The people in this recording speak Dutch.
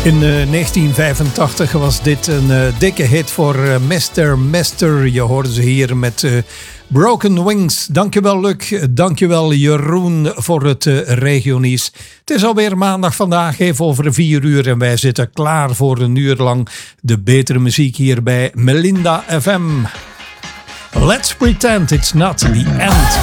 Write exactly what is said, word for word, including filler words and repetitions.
In uh, negentien vijfentachtig was dit een uh, dikke hit voor uh, mister Mister. Je hoorde ze hier met uh, Broken Wings. Dankjewel Luc, dankjewel Jeroen voor het uh, regionieuws. Het is alweer maandag vandaag, even over vier uur. En wij zitten klaar voor een uur lang de betere muziek hier bij Melinda F M. Let's pretend it's not the end.